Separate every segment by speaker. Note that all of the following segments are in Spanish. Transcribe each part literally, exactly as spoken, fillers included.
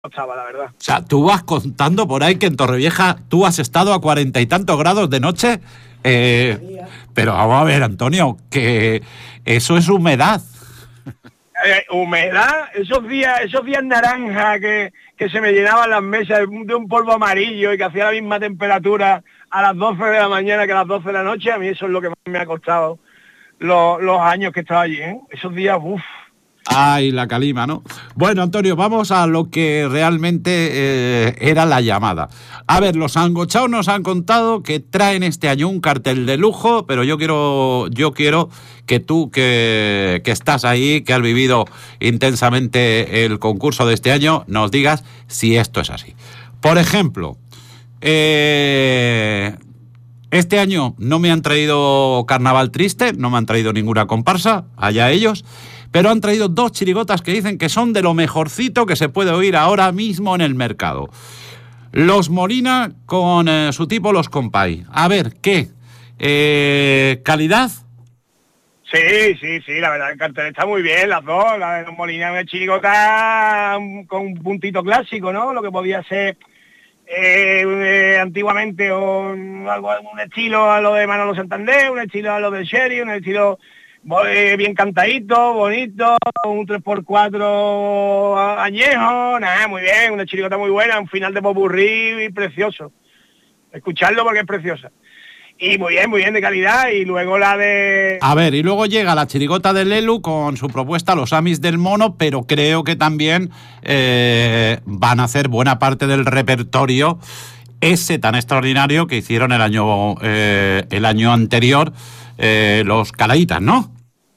Speaker 1: costaba, la verdad.
Speaker 2: O sea, tú vas contando por ahí que en Torrevieja tú has estado a cuarenta y tantos grados de noche, eh, pero vamos a ver, Antonio, que eso es humedad.
Speaker 1: Eh, humedad, esos días, esos días naranja que, que se me llenaban las mesas de un, de un polvo amarillo y que hacía la misma temperatura a las doce de la mañana que a las doce de la noche, a mí eso es lo que más me ha costado los, los años que he estado allí, ¿eh? Esos días, uff.
Speaker 2: Ay, la calima, ¿no? Bueno, Antonio, vamos a lo que realmente eh, era la llamada. A ver, los angochaos nos han contado que traen este año un cartel de lujo, pero yo quiero, yo quiero que tú, que, que estás ahí, que has vivido intensamente el concurso de este año, nos digas si esto es así. Por ejemplo, eh, este año no me han traído Carnaval Triste, no me han traído ninguna comparsa, allá ellos, pero han traído dos chirigotas que dicen que son de lo mejorcito que se puede oír ahora mismo en el mercado. Los Molina con eh, su tipo Los Compay. A ver, ¿qué? Eh, ¿Calidad?
Speaker 1: Sí, sí, sí, la verdad el cartel está muy bien, las dos, la de Los Molina es una chirigota con un puntito clásico, ¿no? Lo que podía ser eh, eh, antiguamente o algo, un estilo a lo de Manolo Santander, un estilo a lo de Sherry, un estilo eh, bien cantadito, bonito, un tres por cuatro añejo, nada, muy bien, una chirigota muy buena, un final de popurrí precioso. Escucharlo porque es preciosa. Y muy bien, muy bien de calidad. Y luego la de...
Speaker 2: A ver, y luego llega la chirigota de Lelu con su propuesta Los Amis del Mono, pero creo que también eh, van a hacer buena parte del repertorio ese tan extraordinario que hicieron el año eh, el año anterior eh, los Calaitas, ¿no?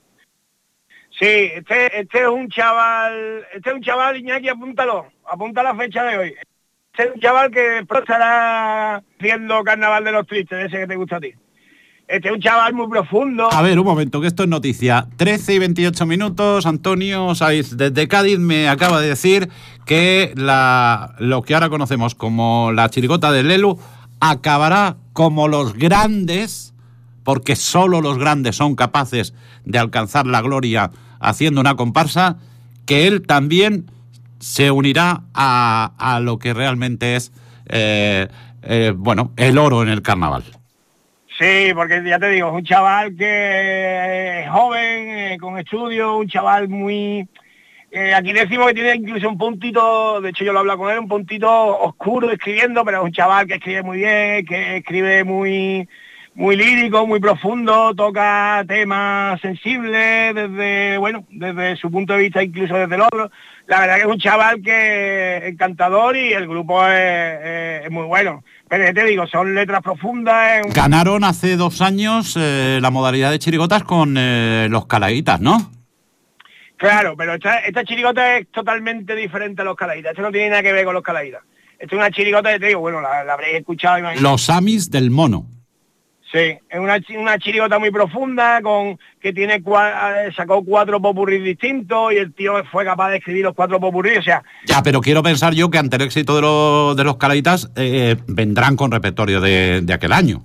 Speaker 1: Sí, este, este es un chaval, este es un chaval, Iñaki, apúntalo, apunta la fecha de hoy. Este es un chaval que pronto estará haciendo Carnaval de los Tristes, ese que te gusta a ti. Este es un chaval muy profundo.
Speaker 2: A ver, un momento, que esto es noticia. trece y veintiocho minutos, Antonio Saiz, desde Cádiz, me acaba de decir que la, lo que ahora conocemos como la chirigota de Lelu acabará como los grandes, porque solo los grandes son capaces de alcanzar la gloria haciendo una comparsa, que él también se unirá a, a lo que realmente es eh, eh, bueno, el oro en el carnaval.
Speaker 1: Sí, porque ya te digo, es un chaval que es joven, eh, con estudios, un chaval muy... Eh, aquí decimos que tiene incluso un puntito, de hecho yo lo hablo con él, un puntito oscuro escribiendo, pero es un chaval que escribe muy bien, que escribe muy... muy lírico, muy profundo, toca temas sensibles desde, bueno, desde su punto de vista, incluso desde el otro. La verdad que es un chaval que es encantador y el grupo es, es, es muy bueno. Pero ya te digo, son letras profundas. Es...
Speaker 2: Ganaron hace dos años eh, la modalidad de chirigotas con eh, los Calaitas, ¿no?
Speaker 1: Claro, pero esta, esta chirigota es totalmente diferente a los Calaitas. Esto no tiene nada que ver con los Calaitas. Esta es una chirigota, ya te digo, bueno, la, la habréis escuchado. Imagínate.
Speaker 2: Los Amis del Mono.
Speaker 1: Sí, es una, una chirigota muy profunda, con que tiene sacó cuatro popurrís distintos y el tío fue capaz de escribir los cuatro popurrís, o sea...
Speaker 2: Ya, pero quiero pensar yo que ante el éxito de, lo, de los Calaitas eh, vendrán con repertorio de, de aquel año.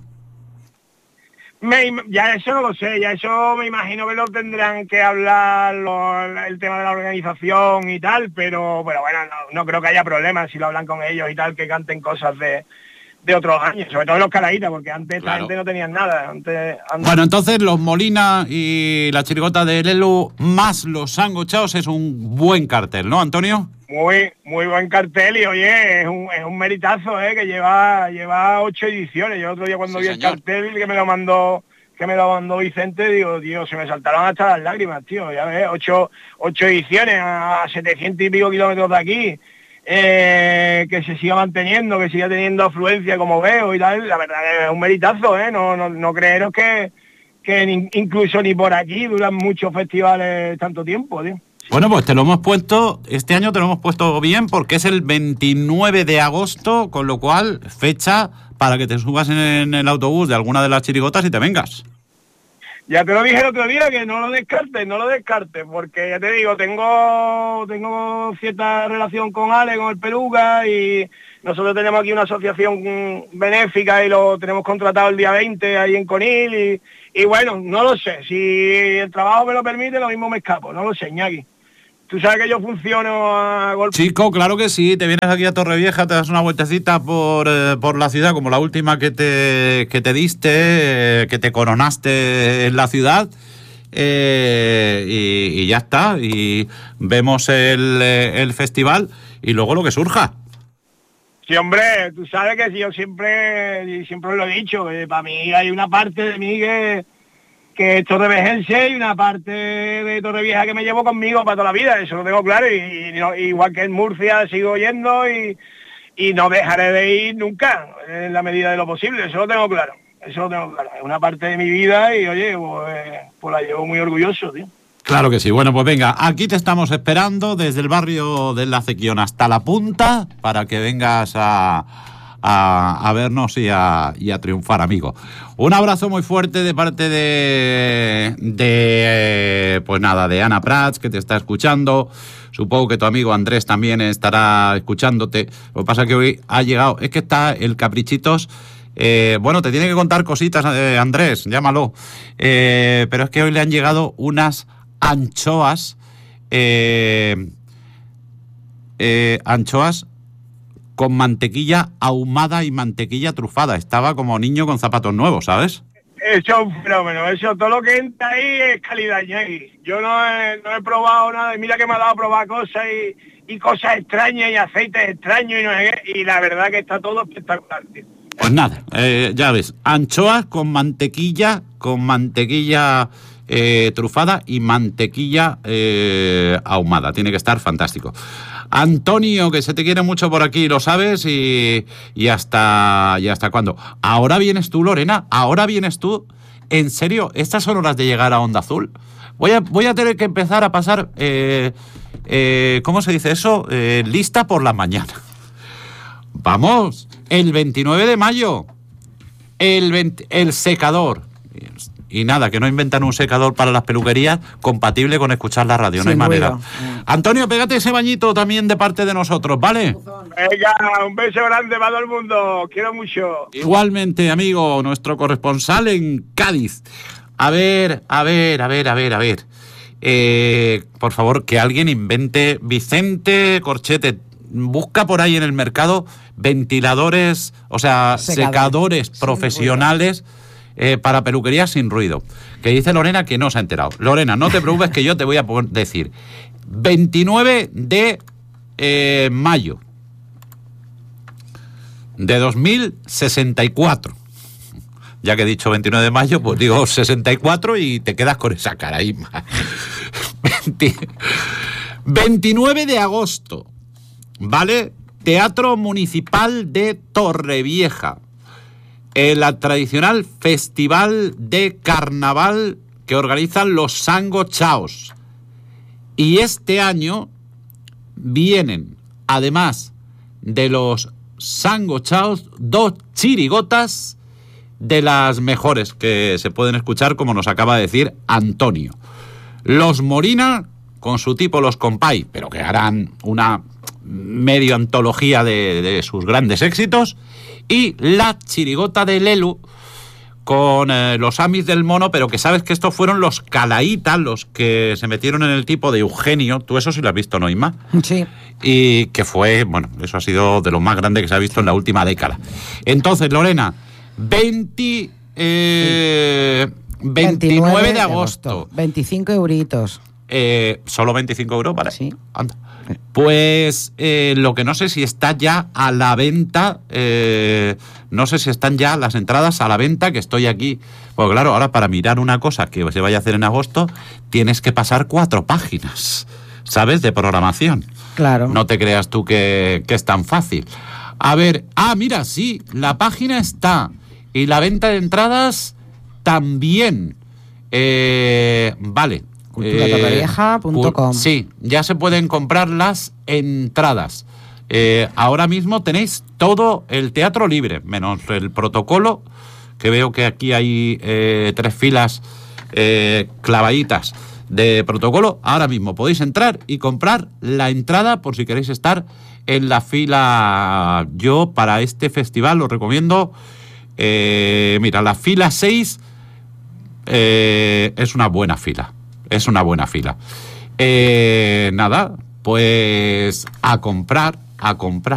Speaker 1: Me, ya eso no lo sé, ya eso me imagino que lo tendrán que hablar lo, el tema de la organización y tal, pero, pero bueno, no, no creo que haya problemas si lo hablan con ellos y tal, que canten cosas de... de otros años, sobre todo los Calaitas, porque antes claro. La gente no tenían nada. Antes, antes... Bueno,
Speaker 2: entonces los Molina y la chirigota de Lelu más los Angochaos es un buen cartel, ¿no, Antonio?
Speaker 1: Muy, muy buen cartel y oye, es un, es un meritazo, ¿eh? Que lleva, lleva ocho ediciones. Yo otro día cuando sí, vi señor. El cartel que me lo mandó, que me lo mandó Vicente, digo, tío, se me saltaron hasta las lágrimas, tío, ya ves, ocho, ocho ediciones a setecientos y pico kilómetros de aquí. Eh, que se siga manteniendo, que siga teniendo afluencia como veo y tal, la verdad es un meritazo, ¿eh? No, no, no creeros que, que ni, incluso ni por aquí duran muchos festivales tanto tiempo, tío.
Speaker 2: Bueno, pues te lo hemos puesto, este año te lo hemos puesto bien porque es el veintinueve de agosto, con lo cual fecha para que te subas en el autobús de alguna de las chirigotas y te vengas.
Speaker 1: Ya te lo dije el otro día, que no lo descartes, no lo descartes, porque ya te digo, tengo tengo cierta relación con Ale, con el Peluga, y nosotros tenemos aquí una asociación benéfica y lo tenemos contratado el día veinte ahí en Conil, y, y bueno, no lo sé, si el trabajo me lo permite, lo mismo me escapo, no lo sé, Iñaki. Tú sabes que yo funciono a golpe.
Speaker 2: Chico, claro que sí, te vienes aquí a Torrevieja, te das una vueltecita por, eh, por la ciudad, como la última que te, que te diste, eh, que te coronaste en la ciudad, eh, y, y ya está, y vemos el, el festival y luego lo que surja.
Speaker 1: Sí, hombre, tú sabes que yo siempre, siempre lo he dicho, que para mí hay una parte de mí que... que es torrevejense y una parte de Torrevieja que me llevo conmigo para toda la vida, eso lo tengo claro, y, y no, igual que en Murcia sigo yendo y, y no dejaré de ir nunca, en la medida de lo posible, eso lo tengo claro, eso lo tengo claro, es una parte de mi vida y oye, pues, pues la llevo muy orgulloso, tío.
Speaker 2: Claro que sí. Bueno, pues venga, aquí te estamos esperando desde el barrio del Acequión hasta la punta para que vengas a... A, a vernos y a, y a triunfar, amigo. Un abrazo muy fuerte de parte de, de pues nada, de Ana Prats, que te está escuchando. Supongo que tu amigo Andrés también estará escuchándote. Lo que pasa es que hoy ha llegado, es que está el Caprichitos. Eh, bueno, te tiene que contar cositas, eh, Andrés, llámalo. Eh, pero es que hoy le han llegado unas anchoas, eh, eh, anchoas con mantequilla ahumada y mantequilla trufada. Estaba como niño con zapatos nuevos, ¿sabes?
Speaker 1: Eso es un fenómeno, eso, todo lo que entra ahí es calidad, Ñegui. Yo no he, no he probado nada, y mira que me ha dado a probar cosas y, y cosas extrañas y aceites extraños y no sé qué, y la verdad que está todo espectacular, tío.
Speaker 2: Pues nada, eh, ya ves, anchoas con mantequilla, con mantequilla eh, trufada y mantequilla eh, ahumada. Tiene que estar fantástico. Antonio, que se te quiere mucho por aquí, lo sabes, y, y hasta y hasta cuándo. Ahora vienes tú, Lorena, ahora vienes tú. ¿En serio? ¿Estas son horas de llegar a Onda Azul? Voy a, voy a tener que empezar a pasar, eh, eh, ¿cómo se dice eso? Eh, lista por la mañana. Vamos, el veintinueve de mayo, el, veinte, el secador. Y nada, que no inventan un secador para las peluquerías compatible con escuchar la radio, no hay manera. Ruido. Antonio, pégate ese bañito también de parte de nosotros, ¿vale?
Speaker 1: Venga, un beso grande para todo el mundo, quiero mucho.
Speaker 2: Igualmente, amigo, nuestro corresponsal en Cádiz. A ver, a ver, a ver, a ver, a ver. Eh, por favor, que alguien invente, Vicente Corchete, busca por ahí en el mercado ventiladores, o sea, secadores, secadores profesionales. Eh, para peluquería sin ruido. Que dice Lorena que no se ha enterado. Lorena, no te preocupes que yo te voy a decir. veintinueve de eh, mayo de dos mil sesenta y cuatro. Ya que he dicho veintinueve de mayo, pues digo sesenta y cuatro y te quedas con esa cara ahí. veintinueve de agosto, ¿vale? Teatro Municipal de Torrevieja. El tradicional festival de carnaval que organizan los Sango Chaos. Y este año vienen, además de los Sango Chaos, dos chirigotas de las mejores que se pueden escuchar, como nos acaba de decir Antonio. Los Morina, con su tipo Los Compay, pero que harán una medio antología de, de sus grandes éxitos. Y la chirigota de Lelu con eh, los Amis del Mono, pero que sabes que estos fueron los Calaítas, los que se metieron en el tipo de Eugenio. Tú eso sí lo has visto, ¿no, Inma?
Speaker 3: Sí.
Speaker 2: Y que fue, bueno, eso ha sido de lo más grande que se ha visto en la última década. Entonces, Lorena, veinte, eh, veintinueve de agosto.
Speaker 3: veinticinco euritos.
Speaker 2: Eh, ¿Solo veinticinco euros? Vale.
Speaker 3: Sí.
Speaker 2: Anda. Pues eh, lo que no sé si está ya a la venta, eh, no sé si están ya las entradas a la venta, que estoy aquí. Pues claro, ahora para mirar una cosa que se vaya a hacer en agosto, tienes que pasar cuatro páginas, ¿sabes? De programación.
Speaker 3: Claro.
Speaker 2: No te creas tú que, que es tan fácil. A ver, ah, mira, sí, la página está y la venta de entradas también. Eh, vale.
Speaker 3: cultura torrevieja punto com.
Speaker 2: Eh, sí, ya se pueden comprar las entradas. Eh, ahora mismo tenéis todo el teatro libre, menos el protocolo, que veo que aquí hay eh, tres filas eh, clavaditas de protocolo. Ahora mismo podéis entrar y comprar la entrada por si queréis estar en la fila. Yo para este festival os recomiendo, eh, mira, la fila seis eh, es una buena fila. Es una buena fila. Eh, nada, pues a comprar, a comprar.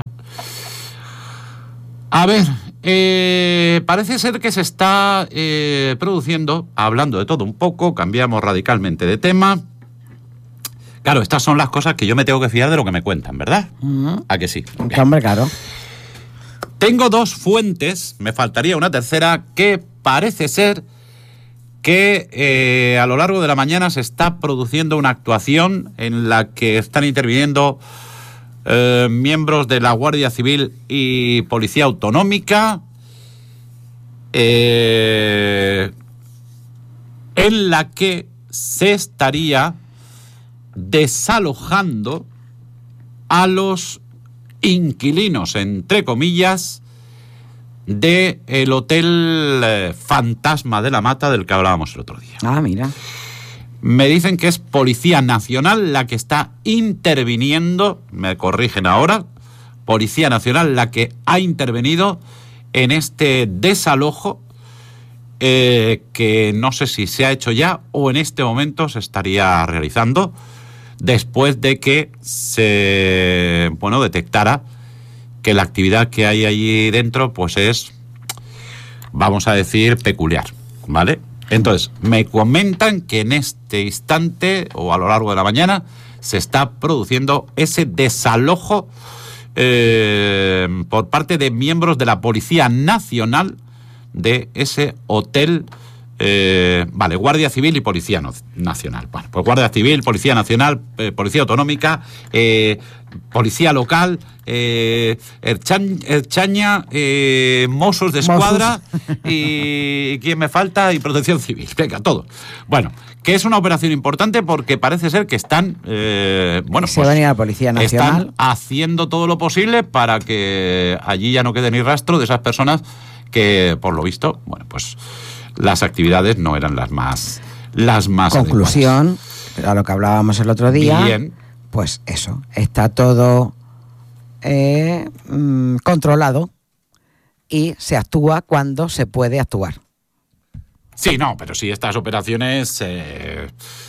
Speaker 2: A ver, eh, parece ser que se está eh, produciendo, hablando de todo un poco, cambiamos radicalmente de tema. Claro, estas son las cosas que yo me tengo que fiar de lo que me cuentan, ¿verdad?
Speaker 3: Uh-huh.
Speaker 2: ¿A que sí?
Speaker 3: Bien. Hombre, claro.
Speaker 2: Tengo dos fuentes, me faltaría una tercera, que parece ser que eh, a lo largo de la mañana se está produciendo una actuación en la que están interviniendo eh, miembros de la Guardia Civil y Policía Autonómica, eh, en la que se estaría desalojando a los inquilinos, entre comillas, de el hotel eh, Fantasma de la Mata del que hablábamos el otro día.
Speaker 3: Ah, mira.
Speaker 2: Me dicen que es Policía Nacional la que está interviniendo, me corrigen ahora, Policía Nacional la que ha intervenido en este desalojo eh, que no sé si se ha hecho ya o en este momento se estaría realizando después de que se, bueno, detectara que la actividad que hay allí dentro pues es, vamos a decir, peculiar, ¿vale? Entonces, me comentan que en este instante o a lo largo de la mañana se está produciendo ese desalojo eh, por parte de miembros de la Policía Nacional de ese hotel. Eh, vale, Guardia Civil y Policía no, Nacional. Bueno, pues Guardia Civil, Policía Nacional, eh, Policía Autonómica, eh, Policía Local, eh, Erchan, Erchaña, eh, Mossos de Escuadra y ¿quién me falta? Y Protección Civil. Venga, todo. Bueno, que es una operación importante porque parece ser que están, eh, bueno,
Speaker 3: se
Speaker 2: pues,
Speaker 3: va a venir la Policía Nacional.
Speaker 2: Están haciendo todo lo posible para que allí ya no quede ni rastro de esas personas que, por lo visto, bueno, pues las actividades no eran las más las más
Speaker 3: Conclusión, adecuadas. A lo que hablábamos el otro día.
Speaker 2: Bien.
Speaker 3: Pues eso, está todo eh, mmm, controlado y se actúa cuando se puede actuar.
Speaker 2: Sí, no, pero sí, estas operaciones eh,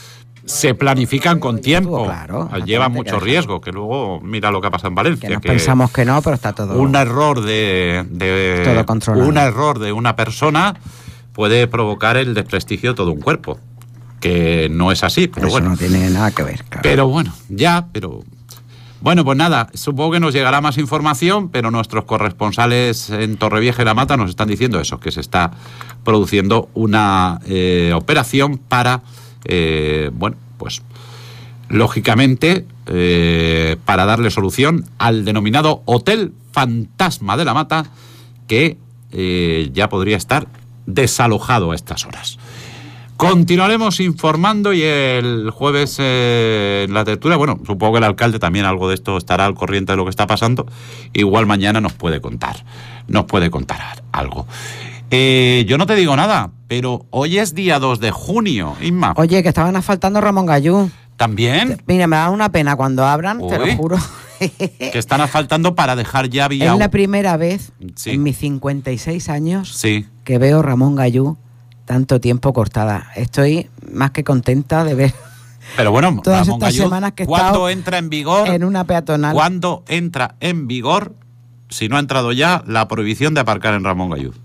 Speaker 2: se planifican con tiempo,
Speaker 3: claro,
Speaker 2: llevan mucho riesgo, que luego mira lo que ha pasado en Valencia.
Speaker 3: Que nos
Speaker 2: que
Speaker 3: pensamos que no, pero está todo...
Speaker 2: Un error de, de
Speaker 3: todo controlado.
Speaker 2: Un error de una persona puede provocar el desprestigio de todo un cuerpo, que no es así, pero
Speaker 3: Eso
Speaker 2: bueno.
Speaker 3: no tiene nada que ver, claro.
Speaker 2: Pero bueno, ya, pero... Bueno, pues nada, supongo que nos llegará más información, pero nuestros corresponsales en Torrevieja y La Mata nos están diciendo eso, que se está produciendo una eh, operación para, eh, bueno, pues, lógicamente, eh, para darle solución al denominado Hotel Fantasma de La Mata, que eh, ya podría estar desalojado a estas horas. Continuaremos informando y el jueves eh, en la tertulia, bueno, supongo que el alcalde también algo de esto estará al corriente de lo que está pasando, igual mañana nos puede contar, nos puede contar algo. Eh, yo no te digo nada, pero hoy es día dos de junio, Inma.
Speaker 3: Oye, que estaban asfaltando Ramón Gallú.
Speaker 2: ¿También?
Speaker 3: Mira, me da una pena cuando abran,
Speaker 2: Uy,
Speaker 3: te lo juro.
Speaker 2: Que están asfaltando para dejar ya vía...
Speaker 3: Es la primera vez
Speaker 2: sí.
Speaker 3: en mis cincuenta y seis años
Speaker 2: sí.
Speaker 3: que veo Ramón Gallú tanto tiempo cortada. Estoy más que contenta de ver
Speaker 2: Pero bueno,
Speaker 3: todas
Speaker 2: Ramón
Speaker 3: estas
Speaker 2: Gallú,
Speaker 3: semanas que he
Speaker 2: ¿cuándo
Speaker 3: estado
Speaker 2: entra en vigor?
Speaker 3: En una peatonal.
Speaker 2: ¿Cuándo entra en vigor, si no ha entrado ya, la prohibición de aparcar en Ramón Gallú?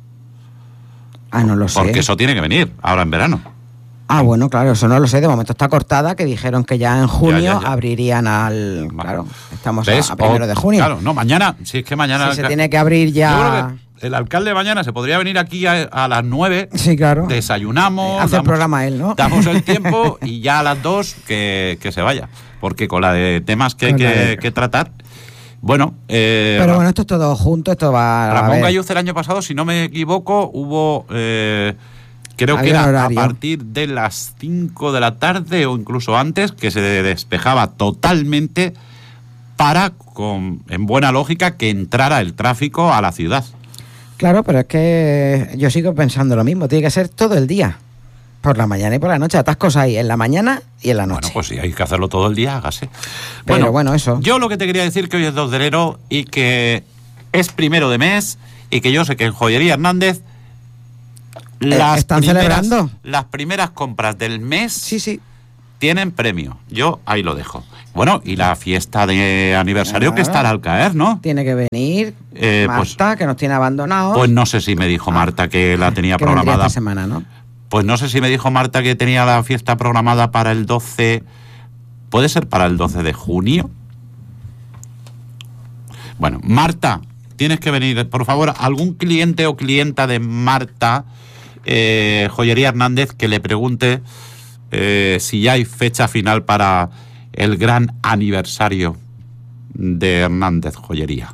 Speaker 3: Ah, no lo sé.
Speaker 2: Porque eso tiene que venir, ahora en verano.
Speaker 3: Ah, bueno, claro, eso no lo sé. De momento está cortada, que dijeron que ya en junio
Speaker 2: Ya, ya, ya.
Speaker 3: abrirían al...
Speaker 2: Vale.
Speaker 3: Claro, estamos
Speaker 2: ¿Ves?
Speaker 3: a, a primero
Speaker 2: O-
Speaker 3: de junio.
Speaker 2: Claro, no, mañana, si es que mañana...
Speaker 3: Si se tiene que abrir ya...
Speaker 2: Yo creo que el alcalde mañana se podría venir aquí a, a las nueve,
Speaker 3: Sí, claro.
Speaker 2: desayunamos,
Speaker 3: Hace el
Speaker 2: damos,
Speaker 3: programa él, ¿no?
Speaker 2: damos el tiempo y ya a las dos que, que se vaya. Porque con la de temas que hay
Speaker 3: Con la
Speaker 2: que,
Speaker 3: de-
Speaker 2: que tratar... Bueno, eh,
Speaker 3: Pero bueno, esto es todo junto, esto va a
Speaker 2: Ramón
Speaker 3: ver.
Speaker 2: Galluz el año pasado, si no me equivoco, hubo, eh, creo
Speaker 3: Había
Speaker 2: que era
Speaker 3: un
Speaker 2: a
Speaker 3: horario.
Speaker 2: partir de las cinco de la tarde o incluso antes, que se despejaba totalmente para, con, en buena lógica, que entrara el tráfico a la ciudad.
Speaker 3: Claro, pero es que yo sigo pensando lo mismo. Tiene que ser todo el día. Por la mañana y por la noche. Atascos ahí en la mañana y en la noche.
Speaker 2: Bueno, pues si hay que hacerlo todo el día, hágase.
Speaker 3: Pero bueno, eso.
Speaker 2: Yo lo que te quería decir que hoy es dos de enero y que es primero de mes y que yo sé que en Joyería Hernández las
Speaker 3: ¿están
Speaker 2: primeras,
Speaker 3: celebrando?
Speaker 2: las primeras compras del mes
Speaker 3: Sí, sí.
Speaker 2: tienen premio. Yo ahí lo dejo. Bueno, y la fiesta de aniversario, claro, que estará al caer, ¿no?
Speaker 3: Tiene que venir
Speaker 2: eh,
Speaker 3: Marta, pues, que nos tiene abandonados.
Speaker 2: Pues no sé si me dijo Marta que la tenía
Speaker 3: que
Speaker 2: programada.
Speaker 3: Esta semana, ¿no?
Speaker 2: Pues no sé si me dijo Marta que tenía la fiesta programada para el doce... ¿Puede ser para el doce de junio? Bueno, Marta, tienes que venir, por favor, algún cliente o clienta de Marta, eh, Joyería Hernández, que le pregunte eh, si ya hay fecha final para el gran aniversario de Hernández Joyería.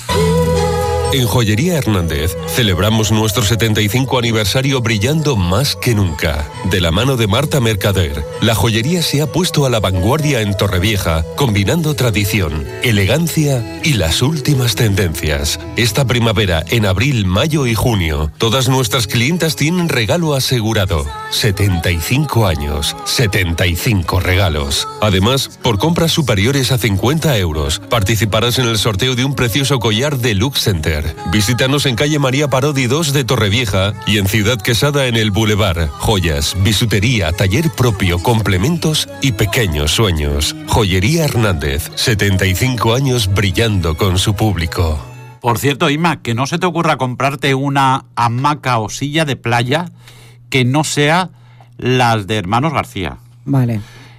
Speaker 4: En Joyería Hernández celebramos nuestro setenta y cinco aniversario brillando más que nunca. De la mano de Marta Mercader, la joyería se ha puesto a la vanguardia en Torrevieja, combinando tradición, elegancia y las últimas tendencias. Esta primavera, en abril, mayo y junio, todas nuestras clientas tienen regalo asegurado. setenta y cinco años, setenta y cinco regalos. Además, por compras superiores a cincuenta euros, participarás en el sorteo de un precioso collar de Lux Center. Visítanos en calle María Parodi dos de Torrevieja y en Ciudad Quesada en el Boulevard. Joyas, bisutería, taller propio, complementos y pequeños sueños. Joyería Hernández, setenta y cinco años brillando con su público.
Speaker 2: Por cierto, Inma, que no se te ocurra comprarte una hamaca o silla de playa que no sea las de Hermanos García.
Speaker 3: Vale.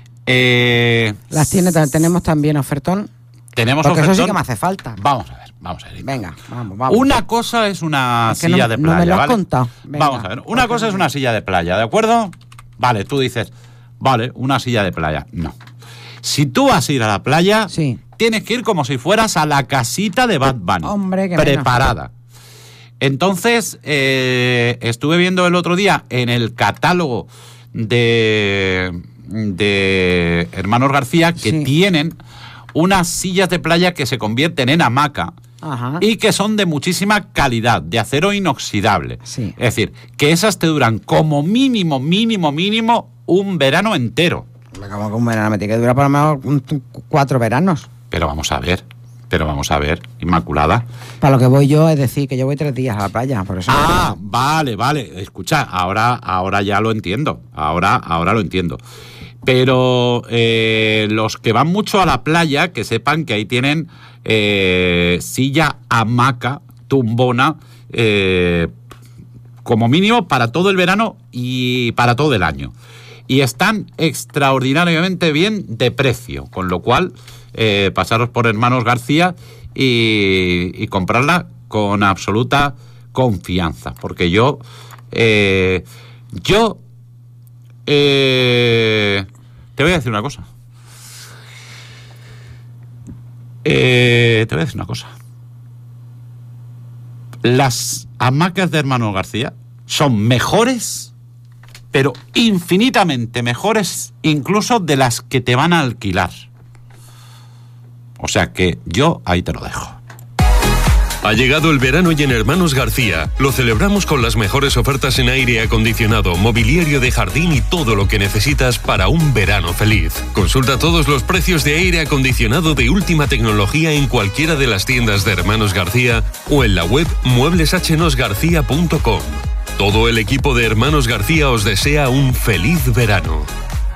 Speaker 2: Eh,
Speaker 3: las tiene, tenemos también ofertón.
Speaker 2: Tenemos
Speaker 3: Porque
Speaker 2: ofertón.
Speaker 3: Eso sí que me hace falta.
Speaker 2: Vamos a ver, vamos a ver.
Speaker 3: Venga, vamos, vamos.
Speaker 2: Una cosa es una
Speaker 3: es que
Speaker 2: silla
Speaker 3: no,
Speaker 2: de playa,
Speaker 3: no me lo has
Speaker 2: ¿vale?
Speaker 3: contado. Venga,
Speaker 2: vamos a ver. Una cosa es una silla de playa, ¿de acuerdo? Vale, tú dices, vale, una silla de playa. No. Si tú vas a ir a la playa,
Speaker 3: sí,
Speaker 2: tienes que ir como si fueras a la casita de Bad Bunny.
Speaker 3: Hombre, que
Speaker 2: preparada. Entonces, eh, estuve viendo el otro día en el catálogo de, de Hermanos García que sí, tienen unas sillas de playa que se convierten en hamaca.
Speaker 3: Ajá.
Speaker 2: Y que son de muchísima calidad, de acero inoxidable.
Speaker 3: Sí.
Speaker 2: Es decir, que esas te duran como mínimo, mínimo, mínimo un verano entero.
Speaker 3: Como que un verano, me tiene que durar por lo menos cuatro veranos.
Speaker 2: Pero vamos a ver, pero vamos a ver, Inmaculada.
Speaker 3: Para lo que voy yo, es decir, que yo voy tres días a la playa, por eso.
Speaker 2: Ah, vale, vale. Escucha, ahora, ahora ya lo entiendo. Ahora, ahora lo entiendo. Pero eh, los que van mucho a la playa, que sepan que ahí tienen eh, silla, hamaca, tumbona, eh, como mínimo para todo el verano y para todo el año. Y están extraordinariamente bien de precio, con lo cual eh, pasaros por Hermanos García y, y comprarla con absoluta confianza, porque yo, eh, yo... Eh, te voy a decir una cosa. Eh, te voy a decir una cosa. Las hamacas de Hermanos García son mejores, pero infinitamente mejores incluso de las que te van a alquilar. O sea que yo ahí te lo dejo.
Speaker 4: Ha llegado el verano y en Hermanos García lo celebramos con las mejores ofertas en aire acondicionado, mobiliario de jardín y todo lo que necesitas para un verano feliz. Consulta todos los precios de aire acondicionado de última tecnología en cualquiera de las tiendas de Hermanos García o en la web muebles h nos garcía punto com. Todo el equipo de Hermanos García os desea un feliz verano.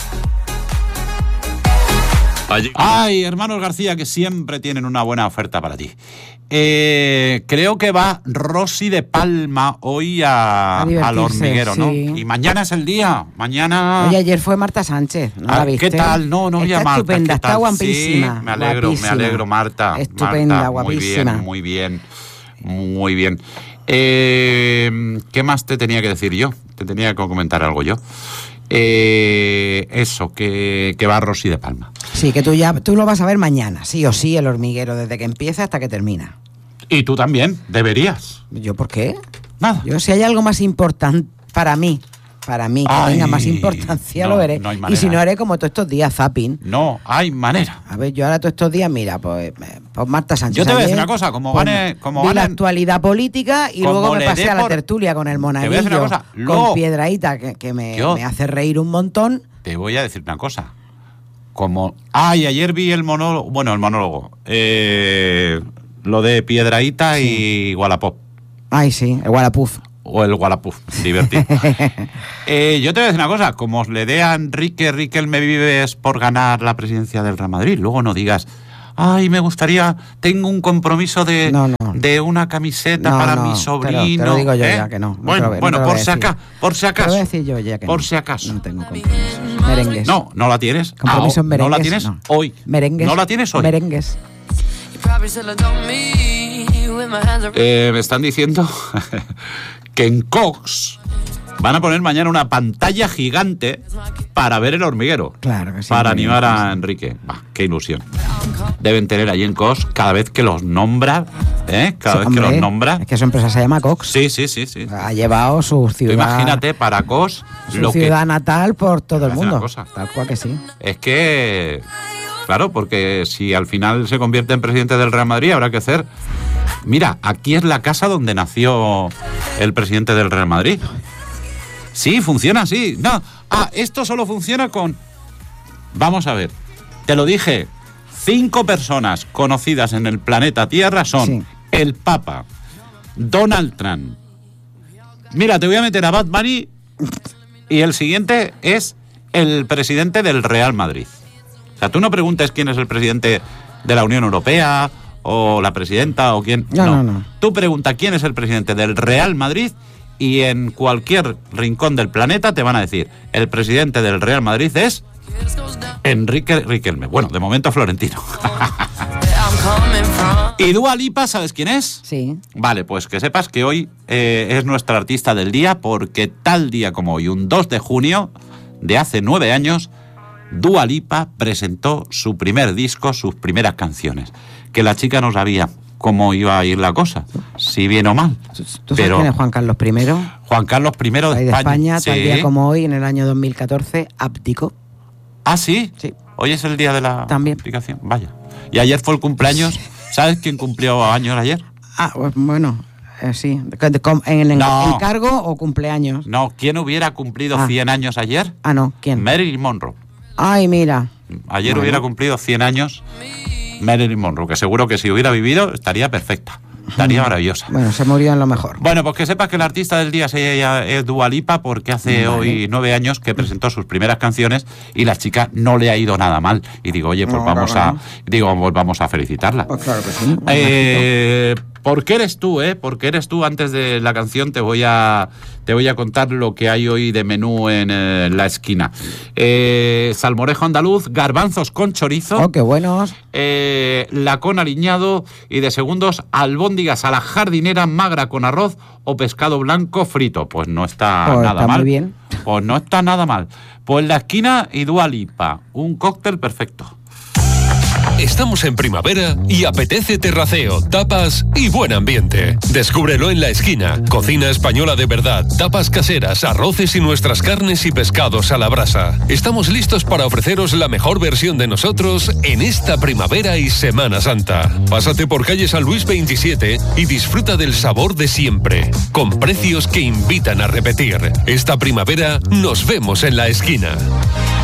Speaker 2: Ay, Hermanos García, que siempre tienen una buena oferta para ti. Eh, creo que va Rosy de Palma hoy a, a al hormiguero, sí, ¿no? Y mañana es el día. Mañana.
Speaker 3: Oye, ayer fue Marta Sánchez, ¿no la viste?
Speaker 2: ¿Qué tal? No, no vi a Marta.
Speaker 3: Estupenda, está guapísima.
Speaker 2: Sí, me alegro,
Speaker 3: guapísima.
Speaker 2: me alegro, Marta.
Speaker 3: Estupenda,
Speaker 2: Marta,
Speaker 3: guapísima.
Speaker 2: Muy bien, muy bien, muy bien. Eh, ¿Qué más te tenía que decir yo? Te tenía que comentar algo yo. Eh, eso, que, que va Rosy de Palma.
Speaker 3: Sí, que tú ya tú lo vas a ver mañana, sí o sí, el hormiguero, desde que empieza hasta que termina.
Speaker 2: Y tú también, deberías.
Speaker 3: ¿Yo por qué?
Speaker 2: Nada.
Speaker 3: Yo, si hay algo más importante para mí, para mí, que
Speaker 2: Ay,
Speaker 3: tenga más importancia,
Speaker 2: no,
Speaker 3: lo veré.
Speaker 2: no hay
Speaker 3: y
Speaker 2: manera.
Speaker 3: si no, haré como todos estos días, zapping.
Speaker 2: No hay manera.
Speaker 3: A ver, yo ahora todos estos días, mira, pues, pues Marta Sánchez.
Speaker 2: Yo te voy a decir
Speaker 3: ayer,
Speaker 2: una cosa, como
Speaker 3: pues,
Speaker 2: gane... Como
Speaker 3: vi
Speaker 2: gane,
Speaker 3: la actualidad política y luego me pasé a la
Speaker 2: por...
Speaker 3: tertulia con el monaguillo,
Speaker 2: te voy a decir una cosa,
Speaker 3: con
Speaker 2: luego,
Speaker 3: Piedraíta, que, que me,
Speaker 2: yo,
Speaker 3: me hace reír un montón.
Speaker 2: Te voy a decir una cosa. Como... Ay, ayer vi el monólogo... Bueno, el monólogo. Eh, lo de Piedraíta sí. y Wallapop.
Speaker 3: Ay, sí, el Wallapuf.
Speaker 2: o el Wallapop, divertido. eh, yo te voy a decir una cosa, como os le dé a Enrique Riquelme Vives por ganar la presidencia del Real Madrid, luego no digas, ay, me gustaría, tengo un compromiso de,
Speaker 3: no, no.
Speaker 2: de una camiseta
Speaker 3: no,
Speaker 2: para
Speaker 3: no,
Speaker 2: mi sobrino.
Speaker 3: Te lo, te lo digo yo
Speaker 2: ¿eh?
Speaker 3: ya que no. no
Speaker 2: bueno,
Speaker 3: lo,
Speaker 2: bueno
Speaker 3: no
Speaker 2: por, si acá, por si acaso.
Speaker 3: Te lo voy a decir yo ya que
Speaker 2: por
Speaker 3: no.
Speaker 2: si acaso.
Speaker 3: No tengo compromisos. Merengues.
Speaker 2: No, no la tienes.
Speaker 3: Compromiso
Speaker 2: ah,
Speaker 3: en merengues.
Speaker 2: No la tienes
Speaker 3: no.
Speaker 2: hoy.
Speaker 3: Merengues.
Speaker 2: No la tienes hoy.
Speaker 3: Merengues.
Speaker 2: Eh, me están diciendo que en Cox van a poner mañana una pantalla gigante para ver El Hormiguero.
Speaker 3: Claro que sí.
Speaker 2: Para
Speaker 3: bien,
Speaker 2: animar a
Speaker 3: sí.
Speaker 2: Enrique. Bah, qué ilusión. Deben tener allí en Cox cada vez que los nombra, ¿eh? Cada
Speaker 3: Sí,
Speaker 2: vez
Speaker 3: hombre,
Speaker 2: que los nombra.
Speaker 3: Es que su empresa se llama Cox.
Speaker 2: Sí, sí, sí, sí.
Speaker 3: Ha llevado su
Speaker 2: Tú
Speaker 3: ciudad.
Speaker 2: imagínate para Cox
Speaker 3: Su
Speaker 2: lo
Speaker 3: ciudad
Speaker 2: que
Speaker 3: natal por todo el
Speaker 2: Hace una
Speaker 3: mundo.
Speaker 2: cosa.
Speaker 3: Tal cual que sí.
Speaker 2: es que claro, porque si al final se convierte en presidente del Real Madrid habrá que hacer. Mira, aquí es la casa donde nació el presidente del Real Madrid. Sí, funciona así. No, ah, esto solo funciona con. Vamos a ver. Te lo dije. Cinco personas conocidas en el planeta Tierra son
Speaker 3: Sí.
Speaker 2: el Papa, Donald Trump. Mira, te voy a meter a Bad Bunny y el siguiente es el presidente del Real Madrid. O sea, tú no preguntes quién es el presidente de la Unión Europea o la presidenta o quién.
Speaker 3: No, no, no.
Speaker 2: Tú pregunta quién es el presidente del Real Madrid y en cualquier rincón del planeta te van a decir el presidente del Real Madrid es Enrique Riquelme. Bueno, de momento Florentino. ¿Y Dua Lipa, sabes quién es?
Speaker 3: Sí.
Speaker 2: Vale, pues que sepas que hoy eh, es nuestra artista del día porque tal día como hoy, un dos de junio de hace nueve años, Dua Lipa presentó su primer disco, sus primeras canciones. Que la chica no sabía cómo iba a ir la cosa, si bien o mal.
Speaker 3: ¿Tú sabes
Speaker 2: Pero
Speaker 3: quién es Juan Carlos primero?
Speaker 2: Juan Carlos primero de
Speaker 3: Rey de
Speaker 2: España.
Speaker 3: España, tal
Speaker 2: Sí.
Speaker 3: día como hoy, en el año dos mil catorce, abdicó.
Speaker 2: Ah, ¿sí?
Speaker 3: Sí.
Speaker 2: Hoy es el día de la
Speaker 3: También.
Speaker 2: aplicación. Vaya. Y ayer fue el cumpleaños. ¿Sabes quién cumplió años ayer?
Speaker 3: Ah, pues, bueno, eh, sí. ¿En el
Speaker 2: No.
Speaker 3: encargo o cumpleaños?
Speaker 2: No, ¿quién hubiera cumplido
Speaker 3: Ah.
Speaker 2: cien años ayer?
Speaker 3: Ah, no, ¿quién?
Speaker 2: Marilyn Monroe.
Speaker 3: Ay, mira.
Speaker 2: Ayer
Speaker 3: Bueno.
Speaker 2: hubiera cumplido cien años Marilyn Monroe, que seguro que si hubiera vivido estaría perfecta. Estaría maravillosa.
Speaker 3: Bueno, se murió en lo mejor.
Speaker 2: Bueno, pues que sepas que el artista del día se llama- es Dua Lipa porque hace
Speaker 3: Vale.
Speaker 2: hoy nueve años que presentó sus primeras canciones y la chica no le ha ido nada mal. Y digo, oye, pues
Speaker 3: No,
Speaker 2: vamos
Speaker 3: claro,
Speaker 2: a
Speaker 3: no.
Speaker 2: digo, pues vamos a felicitarla.
Speaker 3: Pues claro que sí.
Speaker 2: Eh, ¿Por qué eres tú, eh? Porque eres tú. Antes de la canción te voy a te voy a contar lo que hay hoy de menú en eh, la esquina. Eh, salmorejo andaluz, garbanzos con chorizo.
Speaker 3: Oh, qué buenos.
Speaker 2: Eh, lacón aliñado y de segundos albóndigas a la jardinera magra con arroz o pescado blanco frito. Pues no está
Speaker 3: Pues
Speaker 2: nada
Speaker 3: está
Speaker 2: mal.
Speaker 3: muy bien.
Speaker 2: Pues no está nada mal. Pues la esquina y Dua Lipa, un cóctel perfecto.
Speaker 4: Estamos en primavera y apetece terraceo, tapas y buen ambiente. Descúbrelo en La Esquina. Cocina española de verdad, tapas caseras, arroces y nuestras carnes y pescados a la brasa. Estamos listos para ofreceros la mejor versión de nosotros en esta primavera y Semana Santa. Pásate por calle San Luis veintisiete y disfruta del sabor de siempre, con precios que invitan a repetir. Esta primavera nos vemos en La Esquina.